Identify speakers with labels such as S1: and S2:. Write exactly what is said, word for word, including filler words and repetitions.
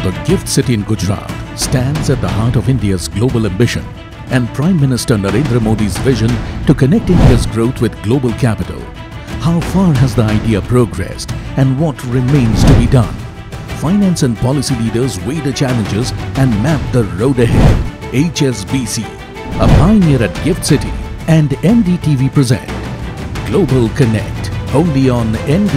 S1: The GIFT City in Gujarat stands at the heart of India's global ambition and Prime Minister Narendra Modi's vision to connect India's growth with global capital. How far has the idea progressed and what remains to be done? Finance and policy leaders weigh the challenges and map the road ahead. H S B C, a pioneer at GIFT City, and N D T V present Global Connect, only on N D T V.